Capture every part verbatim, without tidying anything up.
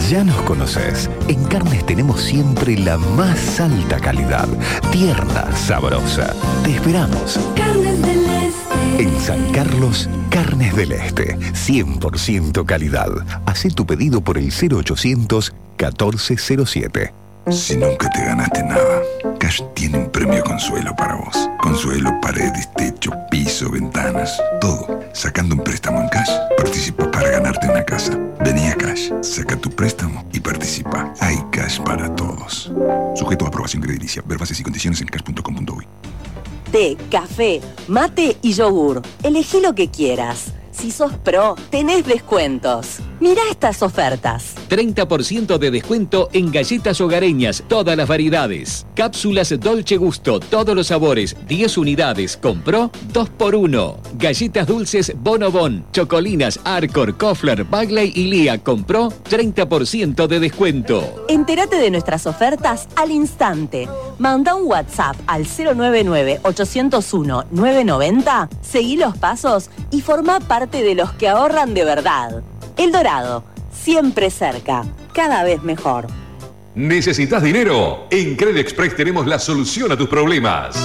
Ya nos conoces. En carnes tenemos siempre la más alta calidad. Tierna, sabrosa. Te esperamos. Carnes del Este. En San Carlos, Carnes del Este. cien por ciento calidad. Hacé tu pedido por el cero ochocientos catorce cero siete. Si nunca te ganaste nada, Cash tiene un premio Consuelo para vos. Consuelo, paredes, techo, piso, ventanas, todo. Sacando un préstamo en Cash, participa para ganarte una casa. Vení a Cash, saca tu préstamo y participa. Hay Cash para todos. Sujeto a aprobación crediticia. Ver bases y condiciones en cash punto com punto uy. Té, café, mate y yogur. Elegí lo que quieras. Si sos pro, tenés descuentos. Mirá estas ofertas. treinta por ciento de descuento en galletas hogareñas, todas las variedades. Cápsulas Dolce Gusto, todos los sabores, diez unidades. Compró dos por uno. Galletas dulces Bonobon, Chocolinas, Arcor, Kofler, Bagley y Lía. Compró treinta por ciento de descuento. Entérate de nuestras ofertas al instante. Manda un WhatsApp al cero nueve nueve, ochocientos uno, novecientos noventa, seguí los pasos y forma parte de los que ahorran de verdad. El Dorado, siempre cerca, cada vez mejor. ¿Necesitas dinero? En Credit Express tenemos la solución a tus problemas.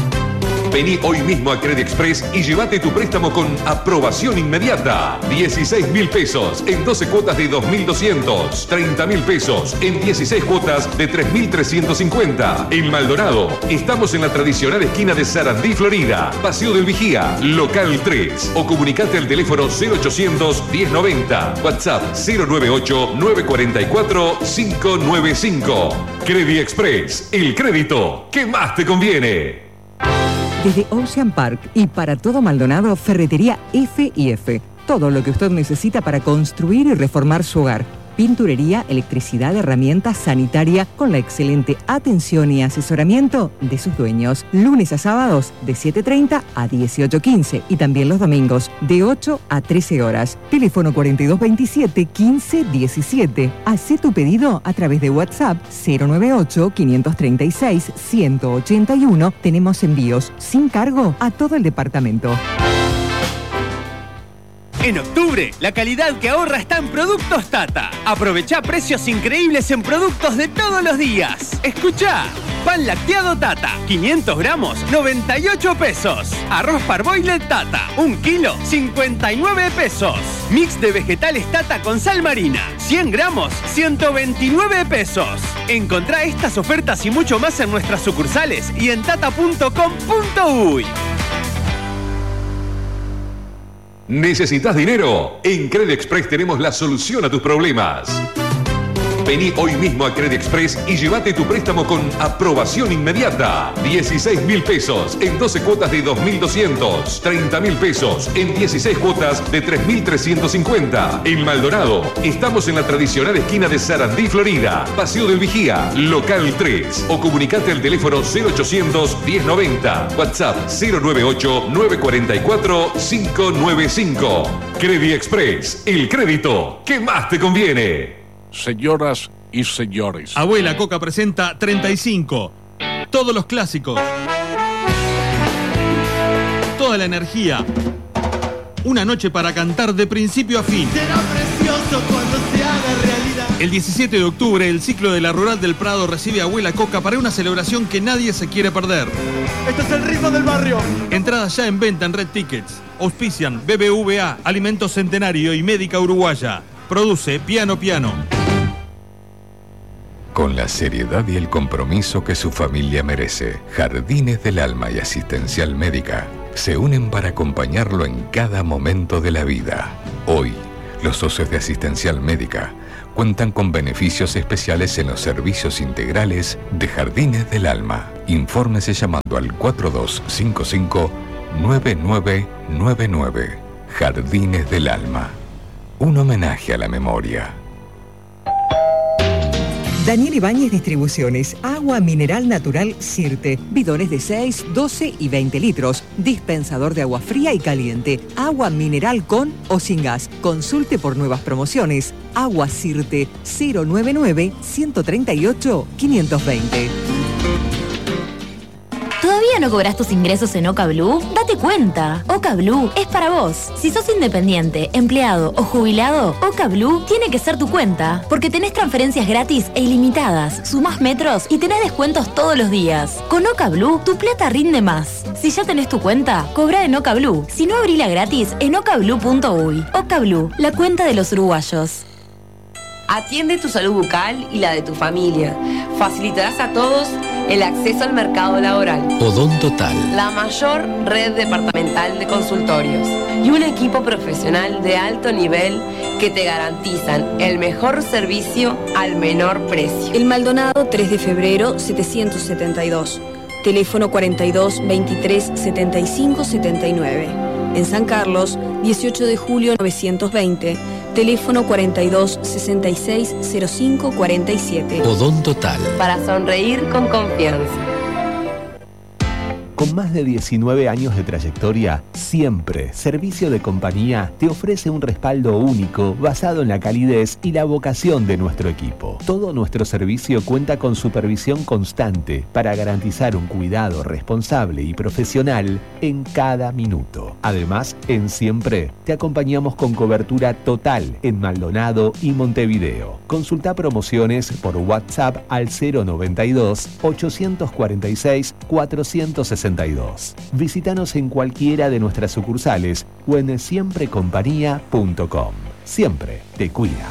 Vení hoy mismo a Credit Express y llévate tu préstamo con aprobación inmediata. dieciséis mil pesos en doce cuotas de dos mil doscientos. treinta mil pesos en dieciséis cuotas de tres mil trescientos cincuenta. En Maldonado, estamos en la tradicional esquina de Sarandí, Florida. Paseo del Vigía, local tres. O comunicate al teléfono cero ochocientos, diez noventa. WhatsApp cero noventa y ocho, novecientos cuarenta y cuatro, quinientos noventa y cinco. Credit Express, el crédito que más te conviene. Desde Ocean Park y para todo Maldonado, Ferretería F y F. Todo lo que usted necesita para construir y reformar su hogar. Pinturería, electricidad, herramientas, sanitaria, con la excelente atención y asesoramiento de sus dueños. Lunes a sábados de siete treinta a dieciocho quince y también los domingos de ocho a trece horas. Teléfono cuarenta y dos veintisiete, quince diecisiete. Hacé tu pedido a través de WhatsApp cero noventa y ocho, quinientos treinta y seis, ciento ochenta y uno. Tenemos envíos sin cargo a todo el departamento. En octubre, la calidad que ahorra está en Productos Tata. Aprovechá precios increíbles en productos de todos los días. Escuchá, pan lacteado Tata, quinientos gramos, noventa y ocho pesos. Arroz parboiled Tata, un kilo, cincuenta y nueve pesos. Mix de vegetales Tata con sal marina, cien gramos, ciento veintinueve pesos. Encontrá estas ofertas y mucho más en nuestras sucursales y en tata punto com punto uy. ¿Necesitas dinero? En Credit Express tenemos la solución a tus problemas. Vení hoy mismo a Credit Express y llévate tu préstamo con aprobación inmediata. dieciséis mil pesos en doce cuotas de dos mil doscientos. treinta mil pesos en dieciséis cuotas de tres mil trescientos cincuenta. En Maldonado, estamos en la tradicional esquina de Sarandí, Florida. Paseo del Vigía, local tres. O comunicate al teléfono cero ochocientos, diez noventa. WhatsApp cero noventa y ocho, novecientos cuarenta y cuatro, quinientos noventa y cinco. Credit Express, el crédito que más te conviene. Señoras y señores. Abuela Coca presenta treinta y cinco. Todos los clásicos. Toda la energía. Una noche para cantar de principio a fin. Será precioso cuando se haga realidad. El diecisiete de octubre, el ciclo de la Rural del Prado recibe a Abuela Coca para una celebración que nadie se quiere perder. Este es el ritmo del barrio. Entradas ya en venta en Red Tickets. Auspician B B V A, Alimentos Centenario y Médica Uruguaya. Produce Piano Piano. Con la seriedad y el compromiso que su familia merece, Jardines del Alma y Asistencial Médica se unen para acompañarlo en cada momento de la vida. Hoy, los socios de Asistencial Médica cuentan con beneficios especiales en los servicios integrales de Jardines del Alma. Infórmese llamando al cuatro dos cinco cinco, nueve nueve nueve nueve. Jardines del Alma. Un homenaje a la memoria. Daniel Ibáñez Distribuciones, agua mineral natural Sirte, bidones de seis, doce y veinte litros, dispensador de agua fría y caliente, agua mineral con o sin gas. Consulte por nuevas promociones. Agua Sirte, cero noventa y nueve, ciento treinta y ocho, quinientos veinte. ¿Todavía no cobras tus ingresos en Oca Blue? Date cuenta, Oca Blue es para vos. Si sos independiente, empleado o jubilado, Oca Blue tiene que ser tu cuenta, porque tenés transferencias gratis e ilimitadas, sumás metros y tenés descuentos todos los días. Con Oca Blue, tu plata rinde más. Si ya tenés tu cuenta, cobra en Oca Blue. Si no, abrila gratis en oca blue punto uy. Oca Blue, la cuenta de los uruguayos. Atiende tu salud bucal y la de tu familia. Facilitarás a todos el acceso al mercado laboral. Odontotal. La mayor red departamental de consultorios y un equipo profesional de alto nivel que te garantizan el mejor servicio al menor precio. El Maldonado tres de febrero setecientos setenta y dos. Teléfono cuarenta y dos, veintitrés, setenta y cinco, setenta y nueve. En San Carlos, dieciocho de julio novecientos veinte. Teléfono cuarenta y dos, sesenta y seis, cero cinco, cuarenta y siete. Odontotal. Para sonreír con confianza. Con más de diecinueve años de trayectoria, Siempre Servicio de Compañía te ofrece un respaldo único basado en la calidez y la vocación de nuestro equipo. Todo nuestro servicio cuenta con supervisión constante para garantizar un cuidado responsable y profesional en cada minuto. Además, en Siempre te acompañamos con cobertura total en Maldonado y Montevideo. Consulta promociones por WhatsApp al cero noventa y dos, ochocientos cuarenta y seis, cuatrocientos sesenta y dos. Visítanos en cualquiera de nuestras sucursales o en siempre compañía punto com. Siempre te cuida.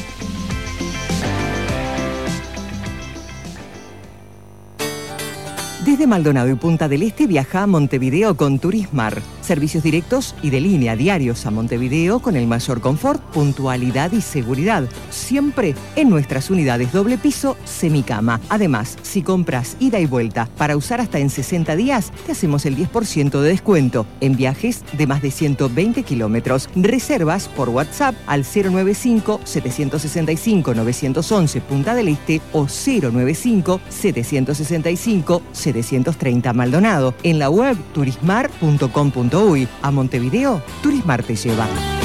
Desde Maldonado y Punta del Este viaja a Montevideo con Turismar. Servicios directos y de línea diarios a Montevideo con el mayor confort, puntualidad y seguridad. Siempre en nuestras unidades doble piso, semicama. Además, si compras ida y vuelta para usar hasta en sesenta días, te hacemos el diez por ciento de descuento en viajes de más de ciento veinte kilómetros. Reservas por WhatsApp al cero noventa y cinco, setecientos sesenta y cinco, novecientos once Punta del Este o cero noventa y cinco, setecientos sesenta y cinco, setecientos treinta Maldonado. En la web turismar punto com punto uy. A Montevideo, Turismar te lleva.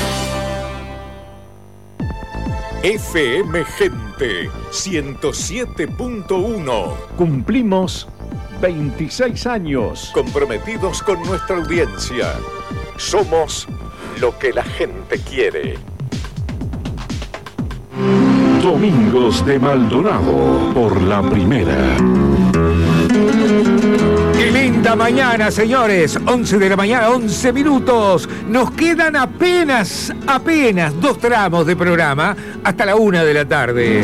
F M Gente ciento siete punto uno. Cumplimos veintiséis años comprometidos con nuestra audiencia. Somos lo que la gente quiere. Domingos de Maldonado por la primera. ¡Qué linda mañana, señores! once de la mañana, once minutos. Nos quedan apenas, apenas dos tramos de programa hasta la una de la tarde.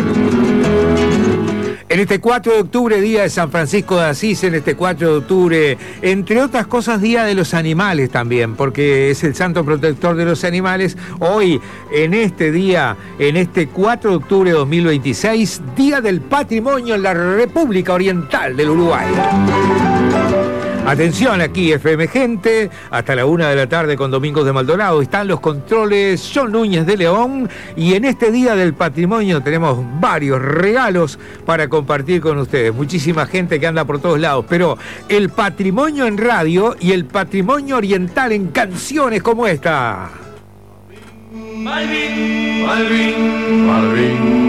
En este cuatro de octubre, día de San Francisco de Asís, en este cuatro de octubre, entre otras cosas, día de los animales también, porque es el santo protector de los animales. Hoy, en este día, en este cuatro de octubre de dos mil veintiséis, Día del Patrimonio en la República Oriental del Uruguay. Atención aquí, F M Gente, hasta la una de la tarde con Domingos de Maldonado. Están los controles John Núñez de León y en este Día del Patrimonio tenemos varios regalos para compartir con ustedes. Muchísima gente que anda por todos lados, pero el patrimonio en radio y el patrimonio oriental en canciones como esta. Malvin, Malvin, Malvin.